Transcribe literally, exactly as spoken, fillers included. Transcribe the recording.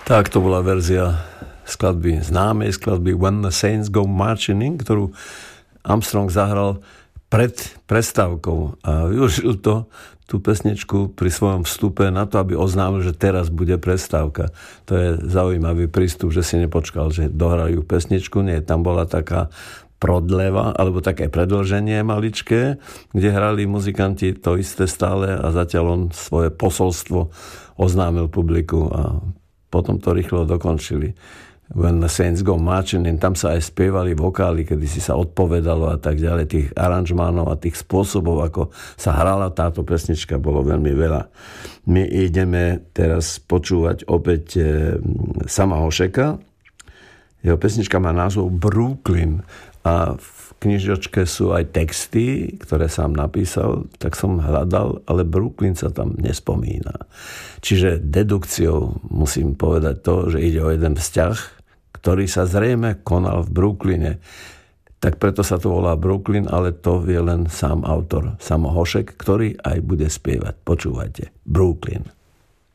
Tak to bola verzia skladby, známej skladby When the Saints Go Marching In, ktorú Armstrong zahral pred prestávkou a využil to, tú pesničku pri svojom vstupe na to, aby oznámil, že teraz bude prestávka. To je zaujímavý prístup, že si nepočkal, že dohrajú pesničku. Nie, tam bola taká prodleva, alebo také predĺženie maličké, kde hrali muzikanti to isté stále a zatiaľ on svoje posolstvo oznámil publiku a potom to rýchlo dokončili. When the Saints Go Marching In, tam sa aj spievali vokály, kedy si sa odpovedalo a tak ďalej. Tých aranžmánov a tých spôsobov, ako sa hrala táto pesnička, bolo veľmi veľa. My ideme teraz počúvať opäť e, Sama Hošeka. Jeho pesnička má názov Brooklyn a v knižočke sú aj texty, ktoré sám napísal, tak som hľadal, ale Brooklyn sa tam nespomína. Čiže dedukciou musím povedať to, že ide o jeden vzťah, ktorý sa zrejme konal v Brooklyne. Tak preto sa to volá Brooklyn, ale to vie len sám autor, Samo Hošek, ktorý aj bude spievať. Počúvajte. Brooklyn.